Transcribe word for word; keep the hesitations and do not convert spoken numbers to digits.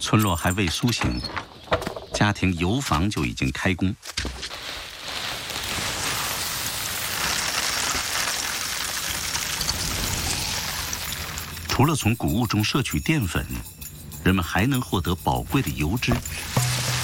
村落还未苏醒，家庭油坊就已经开工。除了从谷物中摄取淀粉，人们还能获得宝贵的油脂。